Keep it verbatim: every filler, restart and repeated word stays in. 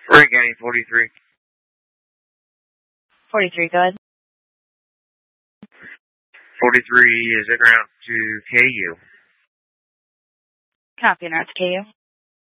Frank County forty-three. forty-three, go ahead. forty-three is en route to K U. Copy, en route to K U.